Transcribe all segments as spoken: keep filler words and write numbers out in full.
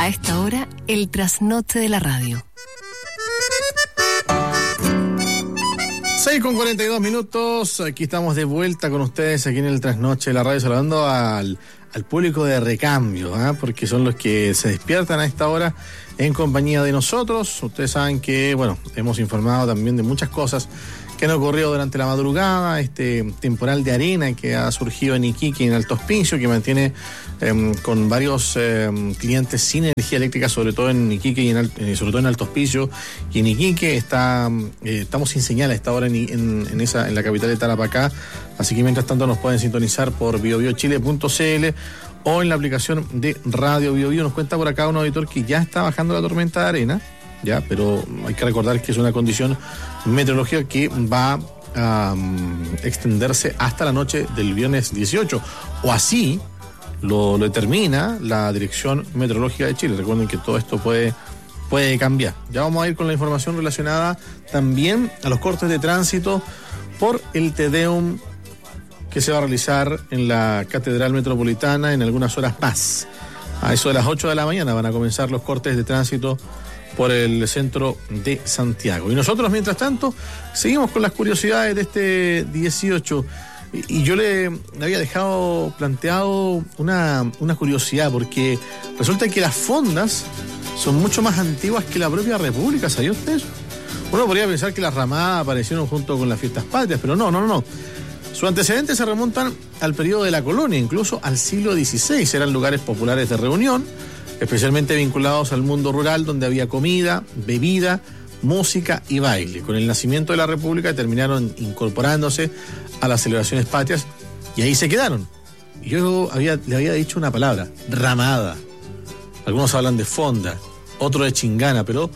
A esta hora, el trasnoche de la radio. seis con cuarenta y dos minutos, aquí estamos de vuelta con ustedes aquí en el trasnoche de la radio, saludando al, al público de Recambio, ¿eh? Porque son los que se despiertan a esta hora en compañía de nosotros. Ustedes saben que, bueno, hemos informado también de muchas cosas que han ocurrido durante la madrugada, este temporal de arena que ha surgido en Iquique y en Alto Hospicio, que mantiene eh, con varios eh, clientes sin energía eléctrica, sobre todo en Iquique y en, eh, sobre todo en Alto Hospicio y en Iquique. Está, eh, estamos sin señal a esta hora en, en, en, esa, en la capital de Tarapacá, así que mientras tanto nos pueden sintonizar por bio bio chile punto c l o en la aplicación de Radio Bio Bio. Nos cuenta por acá un auditor que ya está bajando la tormenta de arena, ya, pero hay que recordar que es una condición meteorológica que va a um, extenderse hasta la noche del viernes dieciocho, o así lo, lo determina la Dirección Meteorológica de Chile. Recuerden que todo esto puede, puede cambiar. Ya vamos a ir con la información relacionada también a los cortes de tránsito por el Te Deum que se va a realizar en la Catedral Metropolitana en algunas horas más. A eso de las ocho de la mañana van a comenzar los cortes de tránsito por el centro de Santiago. Y nosotros, mientras tanto, seguimos con las curiosidades de este dieciocho. Y, y yo le, le había dejado planteado una, una curiosidad, porque resulta que las fondas son mucho más antiguas que la propia República. ¿Sabía usted eso? Uno podría pensar que las ramadas aparecieron junto con las fiestas patrias, pero no, no, no, no. Sus antecedentes se remontan al periodo de la colonia, incluso al siglo dieciséis. Eran lugares populares de reunión, especialmente vinculados al mundo rural, donde había comida, bebida, música y baile. Con el nacimiento de la República terminaron incorporándose a las celebraciones patrias y ahí se quedaron. Y yo había, le había dicho una palabra: ramada. Algunos hablan de fonda, otros de chingana, pero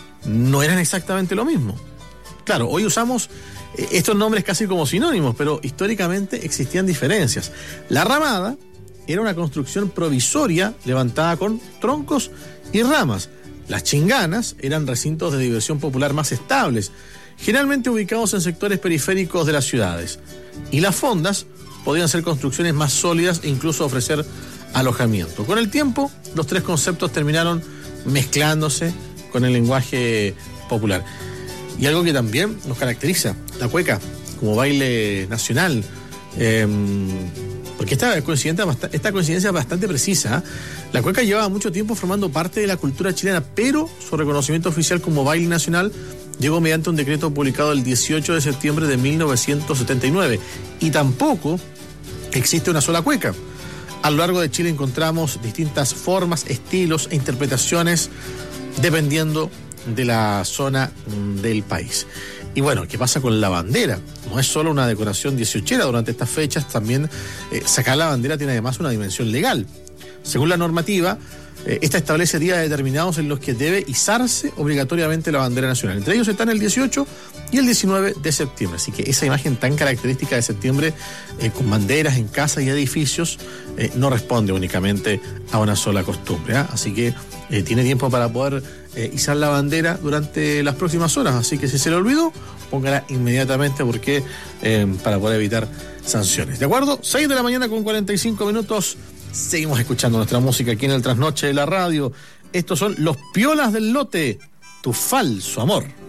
no eran exactamente lo mismo. Claro, hoy usamos estos nombres casi como sinónimos, pero históricamente existían diferencias. La ramada era una construcción provisoria levantada con troncos y ramas. Las chinganas eran recintos de diversión popular más estables, generalmente ubicados en sectores periféricos de las ciudades. Y las fondas podían ser construcciones más sólidas e incluso ofrecer alojamiento. Con el tiempo, los tres conceptos terminaron mezclándose con el lenguaje popular. Y algo que también nos caracteriza, la cueca, como baile nacional. Eh, porque esta coincidencia, esta coincidencia es bastante precisa. La cueca llevaba mucho tiempo formando parte de la cultura chilena, pero su reconocimiento oficial como baile nacional llegó mediante un decreto publicado el dieciocho de septiembre de mil novecientos setenta y nueve. Y tampoco existe una sola cueca. A lo largo de Chile encontramos distintas formas, estilos e interpretaciones dependiendo de la zona del país. Y bueno, ¿qué pasa con la bandera? No es solo una decoración dieciochera. Durante estas fechas también eh, sacar la bandera tiene además una dimensión legal. Según la normativa, eh, esta establece días determinados en los que debe izarse obligatoriamente la bandera nacional. Entre ellos están el dieciocho y el diecinueve de septiembre. Así que esa imagen tan característica de septiembre, eh, con banderas en casas y edificios, eh, no responde únicamente a una sola costumbre, ¿eh? Así que eh, tiene tiempo para poder eh, izar la bandera durante las próximas horas. Así que si se le olvidó, póngala inmediatamente, porque eh, para poder evitar sanciones. ¿De acuerdo? seis de la mañana con cuarenta y cinco minutos. Seguimos escuchando nuestra música aquí en el Trasnoche de la Radio. Estos son Los Piolas del Lote, Tu Falso Amor.